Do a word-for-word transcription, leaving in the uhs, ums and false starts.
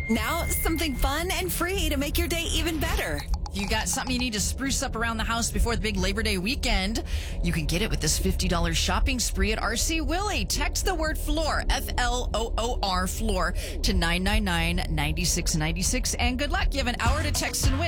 Now, something fun and free to make your day even better. You got something you need to spruce up around the house before the big Labor Day weekend? You can get it with this fifty dollars shopping spree at R C Willey. Text the word floor, F L O O R, floor, to nine nine nine, nine six nine six. And good luck. You have an hour to text and win.